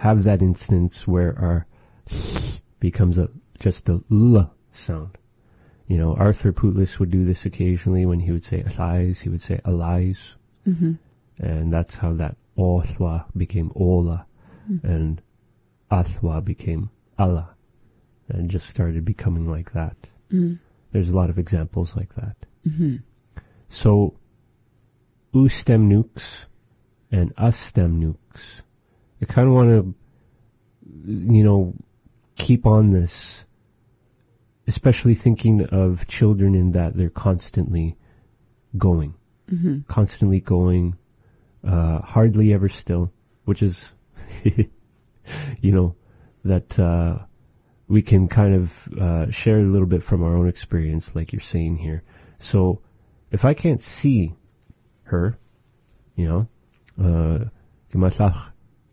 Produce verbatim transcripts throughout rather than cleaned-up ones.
have that instance where our becomes a, just a l sound. You know, Arthur Pootlis would do this occasionally when he would say allies, he would say allies. Mm-hmm. And that's how that Othwa became Ola, mm-hmm. and Athwa became Allah, and just started becoming like that. Mm. There's a lot of examples like that. Mm-hmm. So, U stem nukes and us stem nukes. I kind of want to, you know, keep on this, especially thinking of children in that they're constantly going, mm-hmm. constantly going, uh, hardly ever still, which is, you know, that uh, we can kind of uh, share a little bit from our own experience, like you're saying here. So if I can't see her, you know, uh, if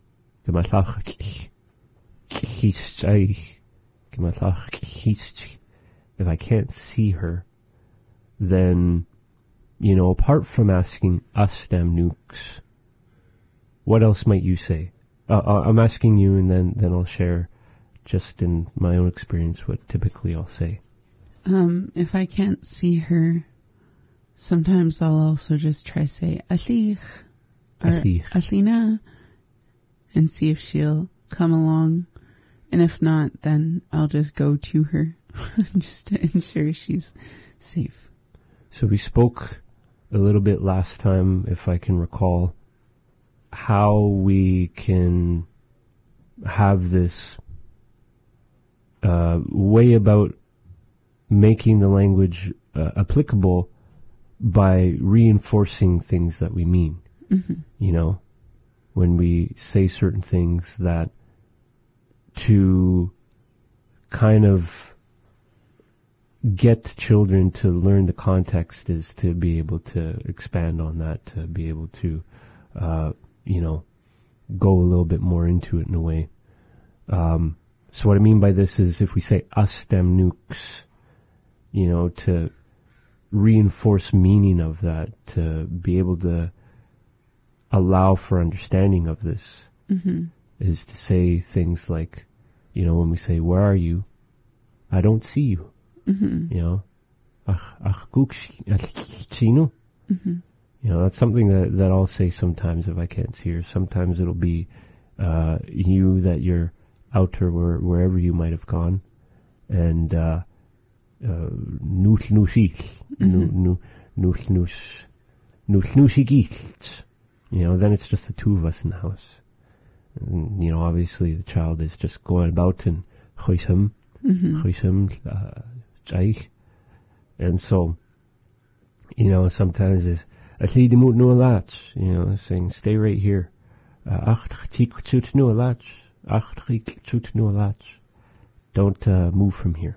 I can't see her, then, you know, apart from asking us damn nukes, what else might you say? Uh, I'm asking you, and then, then I'll share just in my own experience what typically I'll say. Um, if I can't see her, sometimes I'll also just try say Alich or Alina and see if she'll come along. And if not, then I'll just go to her just to ensure she's safe. So we spoke a little bit last time, if I can recall, how we can have this uh, way about making the language uh, applicable by reinforcing things that we mean. Mm-hmm. You know, when we say certain things, that to kind of get children to learn the context is to be able to expand on that, to be able to uh, you know, go a little bit more into it in a way. Um, so what I mean by this is if we say us dem nukes, you know, to reinforce meaning of that, to be able to allow for understanding of this, mm-hmm. is to say things like, you know, when we say, where are you? I don't see you. Mm-hmm. You know, ach, ach, guk chinu. Mm-hmm. You know, that's something that, that I'll say sometimes if I can't see her. Sometimes it'll be uh, you that you're out or where, wherever you might have gone. And uh, nush nushis, nush nush, nush nushigis. You know, then it's just the two of us in the house. And, you know, obviously the child is just going about and choisem, choisem, jaich. And so, you know, sometimes it's, I lead them out no latch, you know, saying, stay right here. Don't uh, move from here.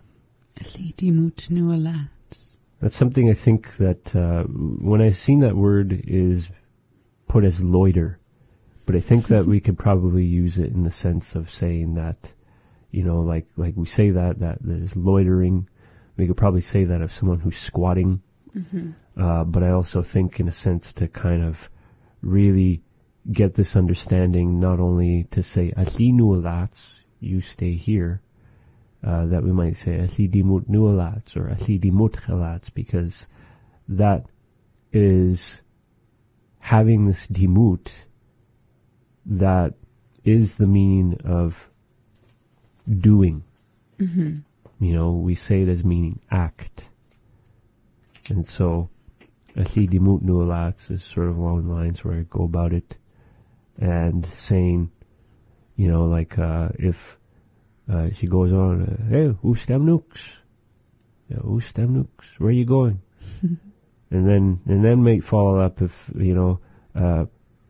That's something I think that uh, when I've seen that word is put as loiter, but I think that we could probably use it in the sense of saying that, you know, like like we say that, that there's loitering. We could probably say that of someone who's squatting. Mm-hmm. Uh, but I also think, in a sense, to kind of really get this understanding, not only to say "Atli nualats," you stay here, uh, that we might say "Atli dimut nualats" or "Atli dimut chalats," because that is having this dimut that is the meaning of doing. Mm-hmm. You know, we say it as meaning act. And so, Atli dimut nualats is sort of along the lines where I go about it, and saying, you know, like, uh, if uh, she goes on, uh, hey, who's them nukes? Yeah, who's them nukes? Where are you going? and then, and then might follow up if, you know, uh,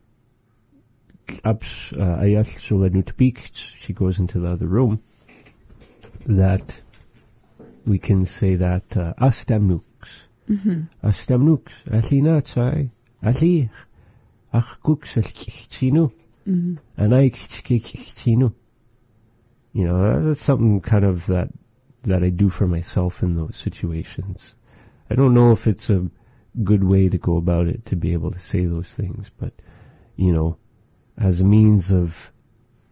she goes into the other room, that we can say that, uh, as them nukes. Mm-hmm. Astamnux, Athena, Tsai, Athir, Achkux, Chino, and I Chino. You know, that's something kind of that that I do for myself in those situations. I don't know if it's a good way to go about it to be able to say those things, but, you know, as a means of